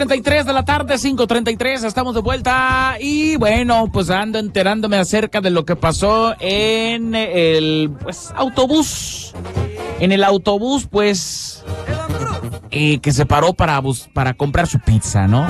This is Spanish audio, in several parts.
5:33 de la tarde, 5:33, estamos de vuelta y bueno, pues ando enterándome acerca de lo que pasó en el autobús. En el autobús, pues, que se paró para comprar su pizza, ¿no?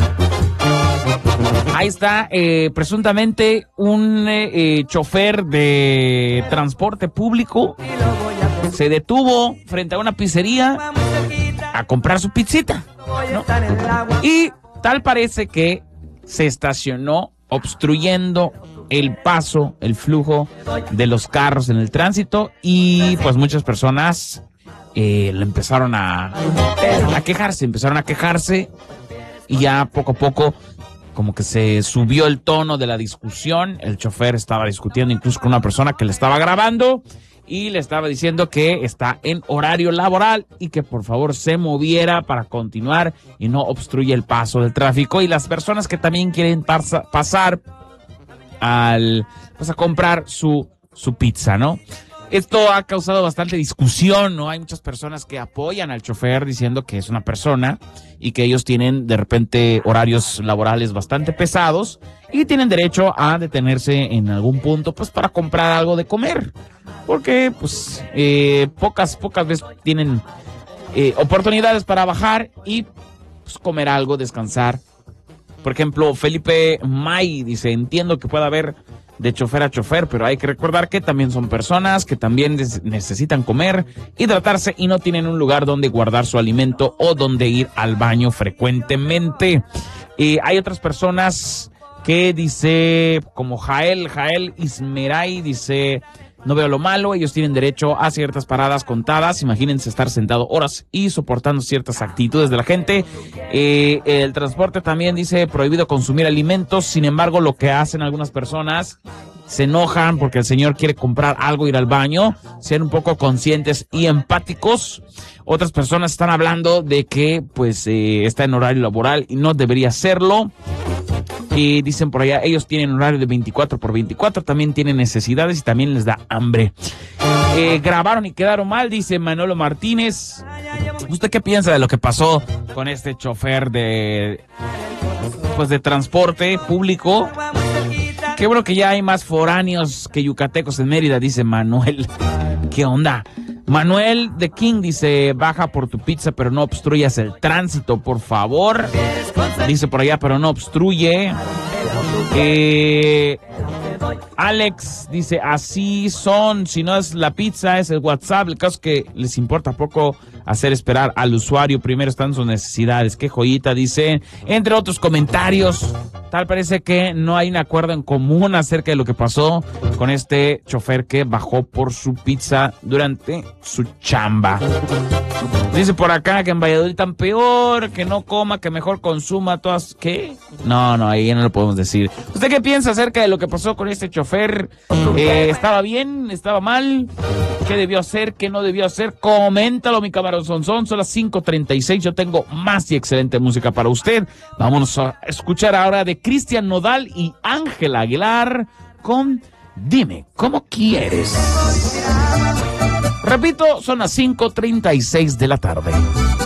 Ahí está, presuntamente un chofer de transporte público se detuvo frente a una pizzería a comprar su pizzita, ¿no? Y tal parece que se estacionó obstruyendo el paso, el flujo de los carros en el tránsito y pues muchas personas le empezaron a quejarse y ya poco a poco como que se subió el tono de la discusión. El chofer estaba discutiendo incluso con una persona que le estaba grabando y le estaba diciendo que está en horario laboral y que por favor se moviera para continuar y no obstruye el paso del tráfico. Y las personas que también quieren pasar a comprar su pizza, ¿no? Esto ha causado bastante discusión, ¿no? Hay muchas personas que apoyan al chofer diciendo que es una persona y que ellos tienen de repente horarios laborales bastante pesados y tienen derecho a detenerse en algún punto pues para comprar algo de comer. Porque pues pocas veces tienen oportunidades para bajar y pues, comer algo, descansar. Por ejemplo, Felipe May dice, entiendo que pueda haber de chofer a chofer, pero hay que recordar que también son personas que también necesitan comer, hidratarse y no tienen un lugar donde guardar su alimento o donde ir al baño frecuentemente. Hay otras personas que dice, como Jael Ismeray, dice, no veo lo malo, ellos tienen derecho a ciertas paradas contadas, imagínense estar sentado horas y soportando ciertas actitudes de la gente. El transporte también dice prohibido consumir alimentos, sin embargo lo que hacen algunas personas, se enojan porque el señor quiere comprar algo, ir al baño, sean un poco conscientes y empáticos. Otras personas están hablando de que pues está en horario laboral y no debería hacerlo. Y dicen por allá, ellos tienen horario de 24/24, también tienen necesidades y también les da hambre. Grabaron y quedaron mal, dice Manolo Martínez. ¿Usted qué piensa de lo que pasó con este chofer de transporte público? Qué bueno que ya hay más foráneos que yucatecos en Mérida, dice Manuel. ¿Qué onda? Manuel de King dice, baja por tu pizza, pero no obstruyas el tránsito, por favor. Dice por allá, pero no obstruye. Alex dice, así son, si no es la pizza, es el WhatsApp. El caso es que les importa poco hacer esperar al usuario, primero están sus necesidades. Qué joyita, dice, entre otros comentarios. Tal parece que no hay un acuerdo en común acerca de lo que pasó con este chofer que bajó por su pizza durante su chamba. Dice por acá que en Valladolid tan peor, que no coma, que mejor consuma todas... ¿Qué? No, ahí ya no lo podemos decir. ¿Usted qué piensa acerca de lo que pasó con este chofer? ¿Estaba bien? ¿Estaba mal? ¿Qué debió hacer? ¿Qué no debió hacer? Coméntalo, mi camarón Sonson. Son las 5:36. Yo tengo más y excelente música para usted. Vámonos a escuchar ahora de Cristian Nodal y Ángela Aguilar con Dime Cómo Quieres. Repito, son las 5:36 de la tarde.